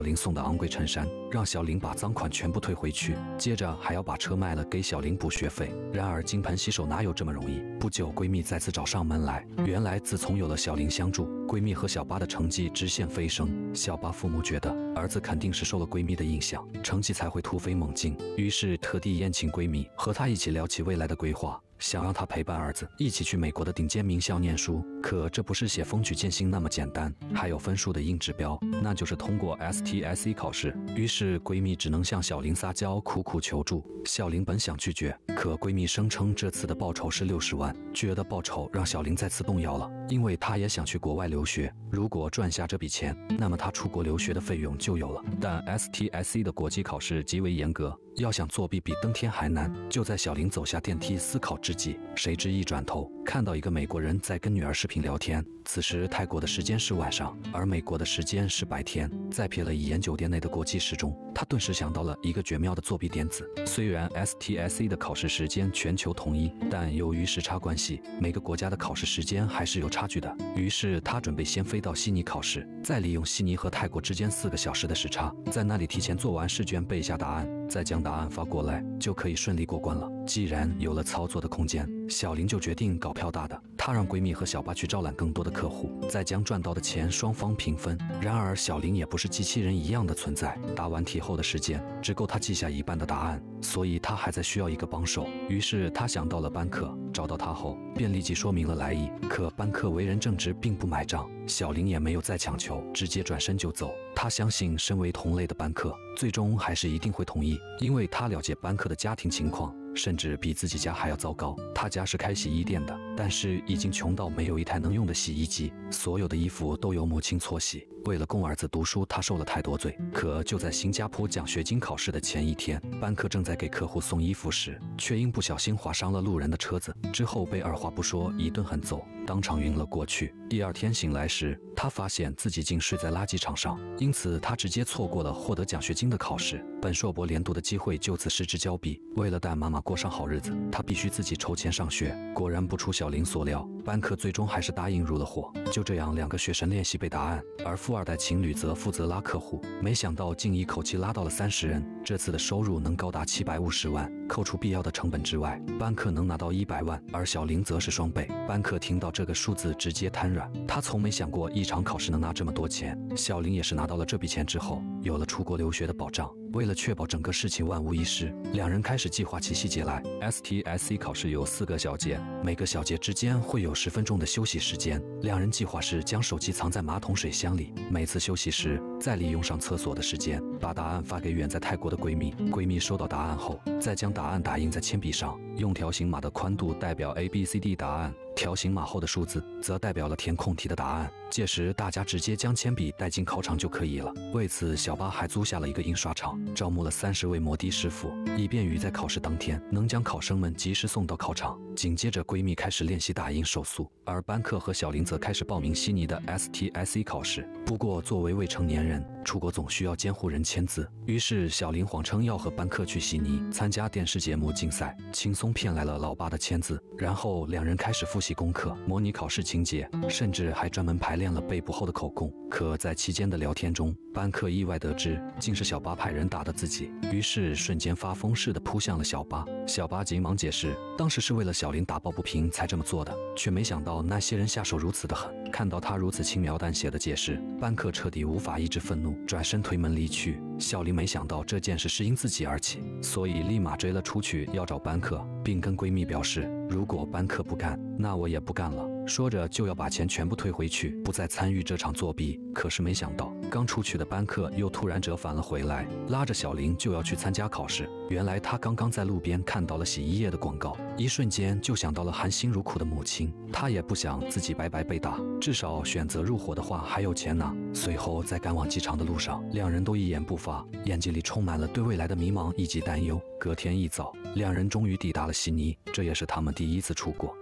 玲送的昂贵衬衫，让小玲把赃款全部退回去，接着还要把车卖了给小玲补学费。然而金盆洗手哪有这么容易？不久，闺蜜再次找上门来。原来自从有了小玲相助，闺蜜和小八的成绩直线飞升。小八父母觉得儿子肯定是受了闺蜜的影响，成绩才会突飞猛进，于是特地宴请闺蜜，和她一起聊起未来的规划。想让她陪伴儿子一起去美国的顶尖名校念书，可这不是写风举荐信那么简单，还有分数的硬指标，那就是通过 STSE 考试。于是闺蜜只能向小玲撒娇，苦苦求助。小玲本想拒绝，可闺蜜声称这次的报酬是60万，觉得报酬让小玲再次动摇了，因为她也想去国外留学，如果赚下这笔钱，那么她出国留学的费用就有了。但 STSE 的国际考试极为严格，要想作弊比登天还难。就在小玲走下电梯思考之际，谁知一转头看到一个美国人在跟女儿视频聊天。此时泰国的时间是晚上，而美国的时间是白天。再瞥了一眼酒店内的国际时钟，他顿时想到了一个绝妙的作弊点子。虽然 STSE 的考试时间全球统一，但由于时差关系，每个国家的考试时间还是有差距的。于是他准备先飞到悉尼考试，再利用悉尼和泰国之间4个小时的时差，在那里提前做完试卷，背下答案，再将答案发过来，就可以顺利过关了。既然有了操作的空间，小玲就决定搞票大的。她让闺蜜和小八去招揽更多的客户，再将赚到的钱双方平分。然而小玲也不是机器人一样的存在，答完题后的时间只够她记下一半的答案，所以她还在需要一个帮手。于是她想到了班克，找到他后便立即说明了来意。可班克为人正直，并不买账，小玲也没有再强求，直接转身就走。她相信身为同类的班克最终还是一定会同意，因为她了解班克的家庭情况，甚至比自己家还要糟糕。他家是开洗衣店的，但是已经穷到没有一台能用的洗衣机，所有的衣服都由母亲搓洗。为了供儿子读书，他受了太多罪。可就在新加坡奖学金考试的前一天，班克正在给客户送衣服时，却因不小心划伤了路人的车子，之后被二话不说一顿狠揍，当场晕了过去。第二天醒来时，他发现自己竟睡在垃圾场上，因此他直接错过了获得奖学金的考试，本硕博连读的机会就此失之交臂。为了带妈妈过上好日子，他必须自己筹钱上学。果然不出小玲所料，班克最终还是答应入了伙。就这样，2个学生练习背答案，而富二代情侣则负责拉客户。没想到竟一口气拉到了30人，这次的收入能高达750万，扣除必要的成本之外，班克能拿到100万，而小玲则是双倍。班克听到这个数字直接瘫软，他从没想过一场考试能拿这么多钱。小玲也是拿到了这笔钱之后，有了出国留学的保障。为了确保整个事情万无一失，2人开始计划起细节来。STSE 考试有4个小节，每个小节之间会有10分钟的休息时间。2人计划是将手机藏在马桶水箱里，每次休息时再利用上厕所的时间，把答案发给远在泰国的闺蜜。闺蜜收到答案后，再将答案打印在铅笔上，用条形码的宽度代表 ABCD 答案，条形码后的数字则代表了填空题的答案。届时大家直接将铅笔带进考场就可以了。为此，小八还租下了一个印刷厂，招募了30位摩的师傅，以便于在考试当天能将考生们及时送到考场。紧接着，闺蜜开始练习打印手速，而班克和小玲则开始报名悉尼的 STSE 考试。不过，作为未成年人，出国总需要监护人签字，于是小玲谎称要和班克去悉尼参加电视节目竞赛，轻松骗来了老爸的签字。然后2人开始复习功课，模拟考试情节，甚至还专门排练了背部后的口供。可在期间的聊天中，班克意外得知竟是小八派人打的自己，于是瞬间发疯似的扑向了小八。小八急忙解释，当时是为了小玲打抱不平才这么做的，却没想到那些人下手如此的狠。看到他如此轻描淡写的解释，班克彻底无法抑制愤怒，转身推门离去。小玲没想到这件事是因自己而起，所以立马追了出去要找班克，并跟闺蜜表示，如果班克不干，那我也不干了。说着就要把钱全部退回去，不再参与这场作弊。可是没想到，刚出去的班克又突然折返了回来，拉着小玲就要去参加考试。原来他刚刚在路边看到了洗衣液的广告，一瞬间就想到了含辛茹苦的母亲。他也不想自己白白被打，至少选择入伙的话还有钱拿。随后在赶往机场的路上，2人都一言不发，眼睛里充满了对未来的迷茫以及担忧。隔天一早，2人终于抵达了悉尼，这也是他们第一次出国。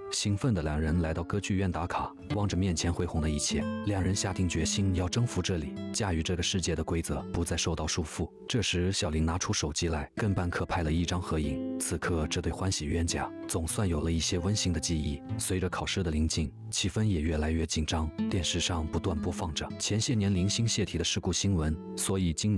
兴奋的两人来到歌剧院打卡，望着面前恢宏的一切，两人下定决心要征服这里，驾驭这个世界的规则，不再受到束缚。这时，小林拿出手机来，跟班克拍了一张合影。此刻，这对欢喜冤家总算有了一些温馨的记忆。随着考试的临近，气氛也越来越紧张。电视上不断播放着前些年零星泄题的事故新闻，所以今年